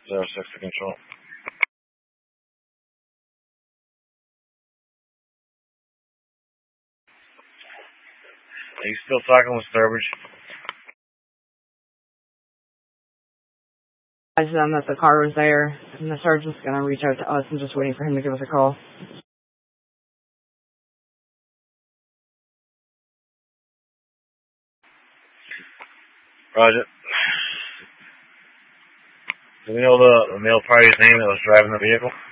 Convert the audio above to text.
06 to control. Are you still talking with Sturbridge? I said that the car was there, and the sergeant's going to reach out to us. I'm just waiting for him to give us a call. Roger. Do we know the male party's name that was driving the vehicle?